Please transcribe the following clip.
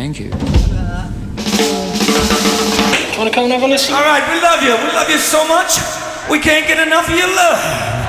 Thank you. Want to come and have a listen? All right, we love you. We love you so much. We can't get enough of your love.